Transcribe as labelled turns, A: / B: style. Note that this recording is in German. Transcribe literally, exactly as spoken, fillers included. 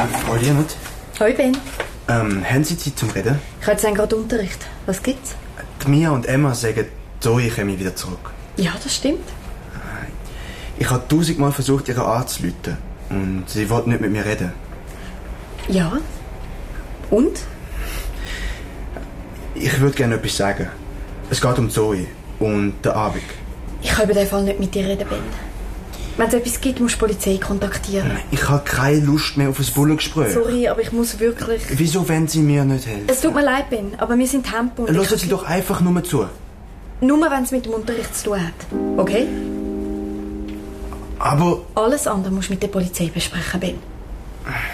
A: Frau Lienert.
B: Hoi Ben.
A: Ähm, haben Sie Zeit zum Reden?
B: Ich habe jetzt gerade Unterricht. Was gibt's?
A: Die Mia und Emma sagen, Zoe komme wieder zurück.
B: Ja, das stimmt.
A: Ich habe tausendmal versucht, ihre anzurufen. Und sie wollte nicht mit mir reden.
B: Ja. Und?
A: Ich würde gerne etwas sagen. Es geht um Zoe und den Abend.
B: Ich kann über den Fall nicht mit dir reden, Ben. Wenn es etwas gibt, musst du die Polizei kontaktieren.
A: Ich habe keine Lust mehr auf ein Bullengespräch.
B: Sorry, aber ich muss wirklich...
A: Wieso wollen Sie mir nicht helfen?
B: Es tut mir leid, Ben, aber wir sind Tempo. und
A: Hören
B: ich
A: Sie
B: kann-
A: doch einfach nur zu.
B: Nur wenn es mit dem Unterricht zu tun hat. Okay?
A: Aber...
B: Alles andere musst du mit der Polizei besprechen, Ben.